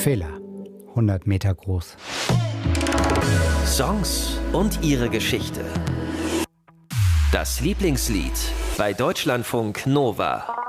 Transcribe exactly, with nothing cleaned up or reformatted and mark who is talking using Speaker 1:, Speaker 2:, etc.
Speaker 1: Fehler. hundert Meter groß.
Speaker 2: Songs und ihre Geschichte. Das Lieblingslied bei Deutschlandfunk Nova.